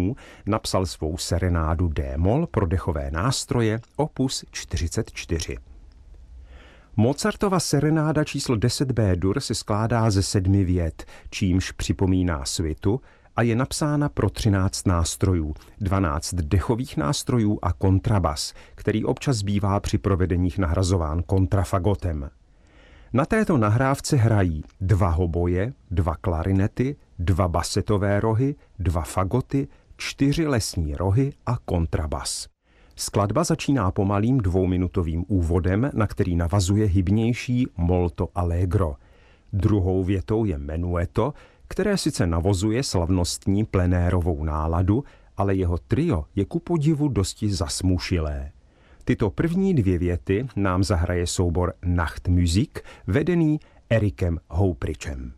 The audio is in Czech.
dnů napsal svou serenádu D-moll pro dechové nástroje opus 44. Mozartova serenáda číslo 10 B-dur se skládá ze 7 vět, čímž připomíná svitu a je napsána pro 13 nástrojů, 12 dechových nástrojů a kontrabas, který občas bývá při provedeních nahrazován kontrafagotem. Na této nahrávce hrají 2 hoboje, 2 klarinety, 2 basetové rohy, 2 fagoty, 4 lesní rohy a kontrabas. Skladba začíná pomalým 2minutovým úvodem, na který navazuje hybnější molto allegro. Druhou větou je menueto, které sice navozuje slavnostní plenérovou náladu, ale jeho trio je ku podivu dosti zasmušilé. Tyto první 2 věty nám zahraje soubor Nachtmusik, vedený Erikem Houprichem.